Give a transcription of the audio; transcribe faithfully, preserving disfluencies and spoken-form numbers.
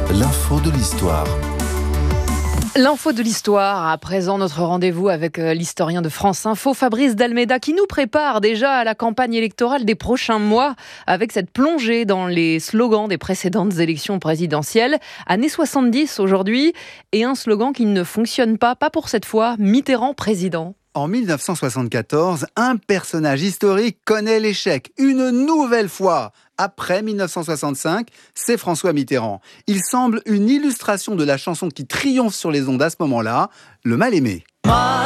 L'info de l'histoire. L'info de l'histoire, à présent notre rendez-vous avec l'historien de France Info, Fabrice Dalméda, qui nous prépare déjà à la campagne électorale des prochains mois avec cette plongée dans les slogans des précédentes élections présidentielles. Années soixante-dix aujourd'hui, et un slogan qui ne fonctionne pas, pas pour cette fois, Mitterrand président. En mille neuf cent soixante-quatorze, un personnage historique connaît l'échec une nouvelle fois. Après mille neuf cent soixante-cinq, c'est François Mitterrand. Il semble une illustration de la chanson qui triomphe sur les ondes à ce moment-là, Le Mal-Aimé.